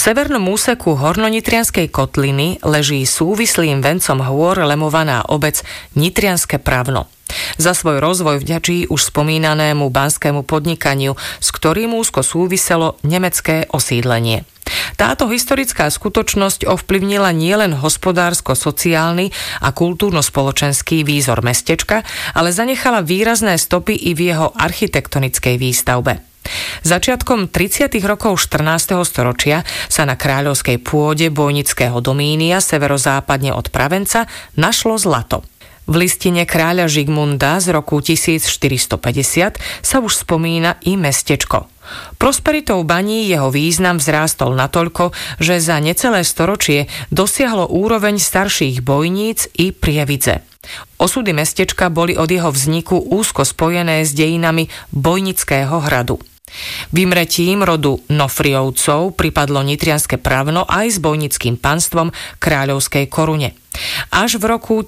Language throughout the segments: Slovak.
severnom úseku hornonitrianskej kotliny leží súvislým vencom hôr lemovaná obec Nitrianske Pravno. Za svoj rozvoj vďačí už spomínanému banskému podnikaniu, s ktorým úzko súviselo nemecké osídlenie. Táto historická skutočnosť ovplyvnila nielen hospodársko-sociálny a kultúrno-spoločenský výzor mestečka, ale zanechala výrazné stopy i v jeho architektonickej výstavbe. Začiatkom 30. rokov 14. storočia sa na kráľovskej pôde bojnického domínia severozápadne od Pravenca našlo zlato. V listine kráľa Žigmunda z roku 1450 sa už spomína i mestečko. Prosperitou baní jeho význam vzrástol natoľko, že za necelé storočie dosiahlo úroveň starších bojníc i Prievidze. Osudy mestečka boli od jeho vzniku úzko spojené s dejinami Bojnického hradu. Vymretím rodu Nofriovcov pripadlo Nitrianske Pravno aj s bojnickým panstvom kráľovskej korune. Až v roku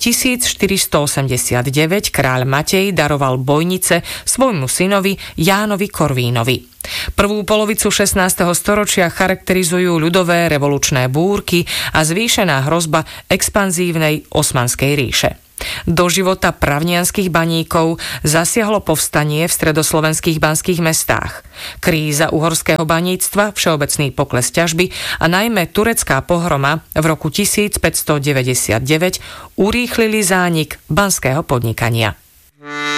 1489 kráľ Matej daroval bojnice svojmu synovi Jánovi Korvínovi. Prvú polovicu 16. storočia charakterizujú ľudové revolučné búrky a zvýšená hrozba expanzívnej Osmanskej ríše. Do života pravnianskych baníkov zasiahlo povstanie v stredoslovenských banských mestách. Kríza uhorského baníctva, všeobecný pokles ťažby a najmä turecká pohroma v roku 1599 urýchlili zánik banského podnikania.